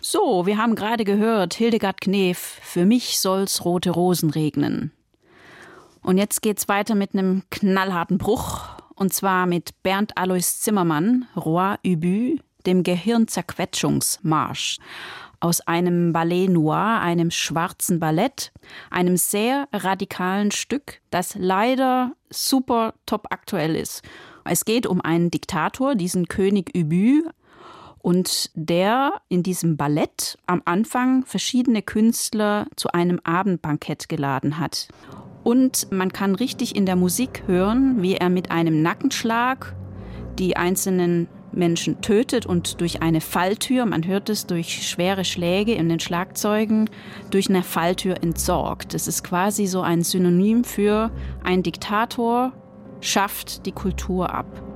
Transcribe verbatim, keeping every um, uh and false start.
So, wir haben gerade gehört, Hildegard Knef, für mich soll's rote Rosen regnen. Und jetzt geht's weiter mit einem knallharten Bruch, und zwar mit Bernd Alois Zimmermann, Roi Ubu, dem Gehirnzerquetschungsmarsch. Aus einem Ballet Noir, einem schwarzen Ballett, einem sehr radikalen Stück, das leider super top aktuell ist. Es geht um einen Diktator, diesen König Ubu, und der in diesem Ballett am Anfang verschiedene Künstler zu einem Abendbankett geladen hat. Und man kann richtig in der Musik hören, wie er mit einem Nackenschlag die einzelnen Menschen tötet und durch eine Falltür, man hört es durch schwere Schläge in den Schlagzeugen, durch eine Falltür entsorgt. Das ist quasi so ein Synonym für ein Diktator schafft die Kultur ab.